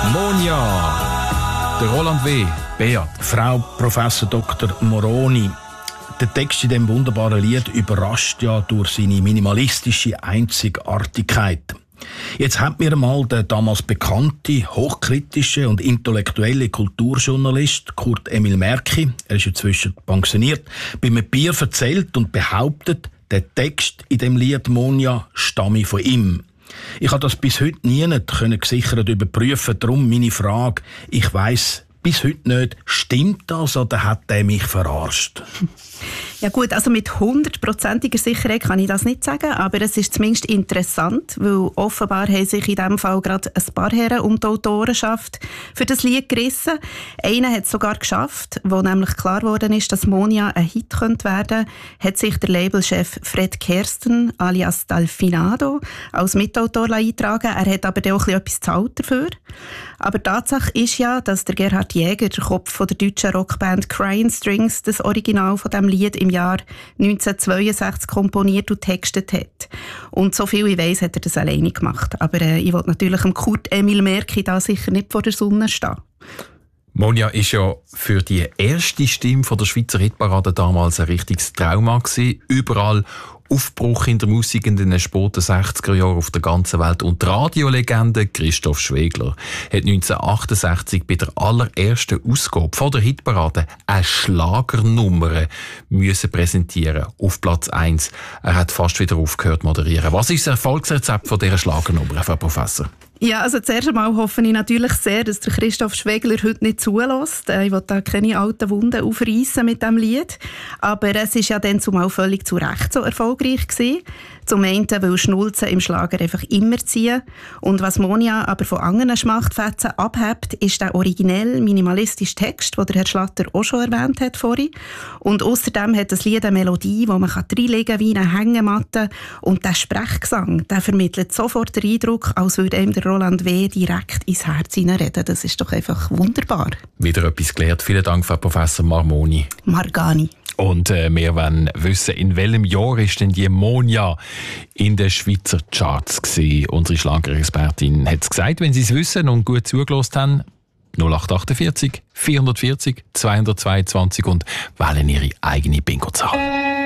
Monja, der Roland W. Beat. Frau Professor Dr. Moroni. Der Text in diesem wunderbaren Lied überrascht ja durch seine minimalistische Einzigartigkeit. Jetzt hat mir einmal der damals bekannte, hochkritische und intellektuelle Kulturjournalist Kurt Emil Merki, er ist inzwischen pensioniert, bei einem Bier erzählt und behauptet, der Text in dem Lied Monja stamme von ihm. Ich habe das bis heute nie gesichert überprüfen, darum meine Frage, ich weiss bis heute nicht, stimmt das oder hat er mich verarscht? Ja gut, also mit 100%iger Sicherheit kann ich das nicht sagen, aber es ist zumindest interessant, weil offenbar haben sich in diesem Fall gerade ein paar Herren um die Autorenschaft für das Lied gerissen. Einer hat es sogar geschafft, wo nämlich klar geworden ist, dass Monja ein Hit könnte werden, hat sich der Labelchef Fred Kersten alias Dalfinado als Mitautor eingetragen. Er hat aber dann auch etwas gezahlt dafür. Aber Tatsache ist ja, dass der Gerhard Jäger, der Kopf von der deutschen Rockband Crying Strings, das Original von diesem Lied im Jahr 1962 komponiert und textet hat. Und so viel ich weiss, hat er das alleine gemacht. Aber ich will natürlich dem Kurt Emil Merki da sicher nicht vor der Sonne stehen. Monja war ja für die erste Stimme von der Schweizer Hitparade damals ein richtiges Trauma gewesen. Überall Aufbruch in der Musik in den späten 60er Jahren auf der ganzen Welt. Und die Radiolegende Christoph Schwegler hat 1968 bei der allerersten Ausgabe von der Hitparade eine Schlagernummer müssen präsentieren auf Platz 1. Er hat fast wieder aufgehört zu moderieren. Was ist das Erfolgsrezept von dieser Schlagernummer, Frau Professor? Ja, also zuerst einmal hoffe ich natürlich sehr, dass der Christoph Schwegler heute nicht zulässt. Ich will da keine alten Wunden aufreissen mit diesem Lied. Aber es ist ja dann zumal völlig zu Recht so erfolgreich gewesen. Zum einen, weil Schnulzen im Schlager einfach immer ziehen. Und was Monja aber von anderen Schmachtfetzen abhebt, ist der originell minimalistische Text, den der Herr Schlatter auch schon erwähnt hat vorhin. Und außerdem hat das Lied eine Melodie, die man reinlegen kann wie eine Hängematte. Und der Sprechgesang, der vermittelt sofort den Eindruck, als würde ihm der Roland W. direkt ins Herz hineinreden. Das ist doch einfach wunderbar. Wieder etwas gelernt. Vielen Dank, Frau Professor Marmoni. Margani. Und wir wollen wissen, in welchem Jahr ist denn die Monja in den Schweizer Charts gewesen? Unsere Schlagerexpertin hat es gesagt, wenn Sie es wissen und gut zugelassen haben, 0848 440 222 und wählen Ihre eigene Bingo-Zahl.